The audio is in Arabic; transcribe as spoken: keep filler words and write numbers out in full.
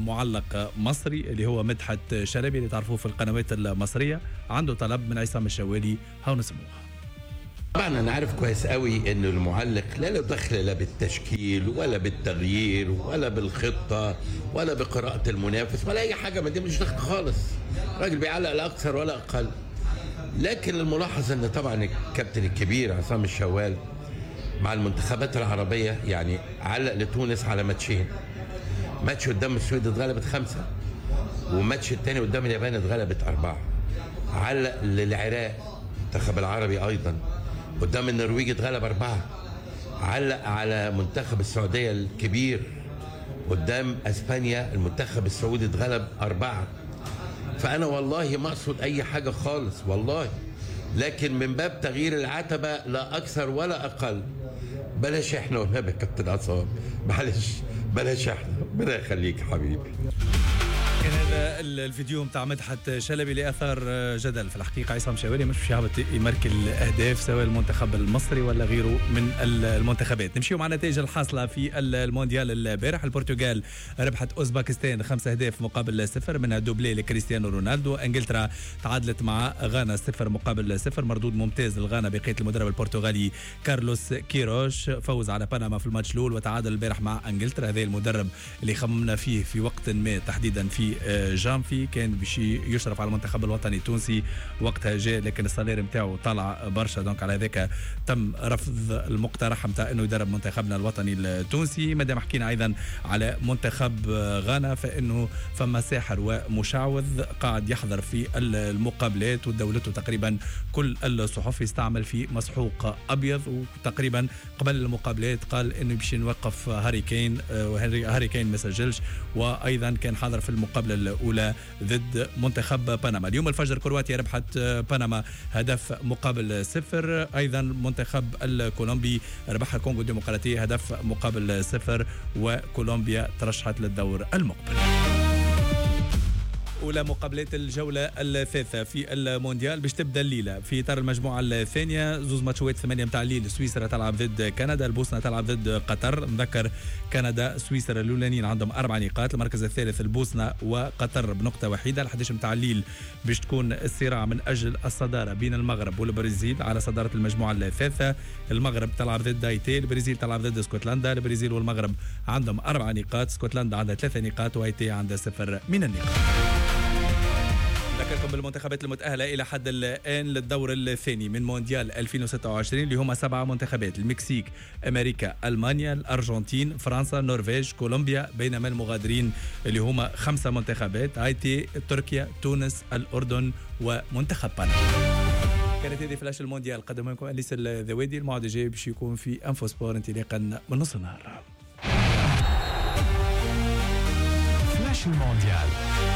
معلق مصري اللي هو مدحت شلبي اللي تعرفوه في القنوات المصرية، عنده طلب من عصام الشوالي، هاو نسموها. طبعا انا عارف كويس قوي ان المعلق لا له دخل لا بالتشكيل ولا بالتغيير ولا بالخطه ولا بقراءه المنافس ولا اي حاجه من دي، مش دخل خالص. راجل بيعلق لا اكثر ولا اقل. لكن الملاحظ ان طبعا الكابتن الكبير عصام الشوال مع المنتخبات العربيه يعني علق لتونس على ماتشين، ماتش قدام السويد اتغلبت خمسه، وماتش الثاني قدام اليابان اتغلبت اربعه. علق للعراق المنتخب العربي ايضا قدام النرويج اتغلب أربعة. علق على منتخب السعودية الكبير قدام أسبانيا المنتخب السعودي اتغلب أربعة. فأنا والله ما أقصد أي حاجة خالص والله، لكن من باب تغيير العتبة لا أكثر ولا أقل. بلاش إحنا والنبي يا كابتن عصام، معلش بلاش إحنا، ربنا يخليك حبيبي. كان هذا الفيديو متاع مدحت شلبي اللي اثار جدل. في الحقيقه عصام شوالي مش هابط يمارك الاهداف سواء المنتخب المصري ولا غيره من المنتخبات. نمشيو مع النتائج الحاصله في المونديال البارح. البرتغال ربحت اوزباكستان خمسة اهداف مقابل صفر، منها دوبلي لكريستيانو رونالدو. انجلترا تعادلت مع غانا صفر مقابل صفر، مردود ممتاز للغانا بقياده المدرب البرتغالي كارلوس كيروش. فوز على بنما في الماتش الاول وتعادل البارح مع انجلترا. هذا المدرب اللي خممنا فيه في وقت ما تحديدا في جانفي، كان باش يشرف على المنتخب الوطني التونسي وقتها جاء، لكن الصالير نتاعو طلع برشا، دونك على ذاك تم رفض المقترح نتاع انه يدرب منتخبنا الوطني التونسي. مادام حكينا ايضا على منتخب غانا فانه فما ساحر ومشعوذ قاعد يحضر في المقابلات، ودولته تقريبا كل الصحف يستعمل في مسحوق ابيض، وتقريبا قبل المقابلات قال انه باش نوقف هاري كين، وهاري كين ما سجلش، وايضا كان حاضر في المقابله الاولى ضد منتخب بنما. اليوم الفجر كرواتيا ربحت بنما هدف مقابل صفر. ايضا منتخب الكولومبي ربح الكونغو الديمقراطيه هدف مقابل صفر، وكولومبيا ترشحت للدور المقبل. أولى مقابلات الجولة الثالثة في المونديال باش تبدا الليلة في إطار المجموعة الثانية. زوز ماتشات ثمانية متاع الليل، سويسرا تلعب ضد كندا، البوسنة تلعب ضد قطر. نذكر كندا سويسرا الأولانيين عندهم أربع نقاط، المركز الثالث البوسنة وقطر بنقطة وحيدة. الحديش متاع الليل باش تكون الصراع من أجل الصدارة بين المغرب والبرازيل على صدارة المجموعة الثالثة. المغرب تلعب ضد هايتي، البرازيل تلعب ضد اسكتلندا. البرازيل والمغرب عندهم أربع نقاط، اسكتلندا عندها ثلاثة نقاط، وهايتي عندها صفر من النقاط. نذكركم بالمنتخبات المتأهلة إلى حد الآن للدور الثاني من مونديال ألفين وستة وعشرين اللي هما سبعة منتخبات: المكسيك، أمريكا، ألمانيا، الأرجنتين، فرنسا، النرويج، كولومبيا. بينما المغادرين اللي هما خمسة منتخبات: هايتي، تركيا، تونس، الأردن ومنتخب بنما. كانت هذه فلاش المونديال، قدمها لكم أنيس الذوادي. الموعد الجاي باش يكون في أنفو سبور انطلاقا من نص النهار. فلاش المونديال.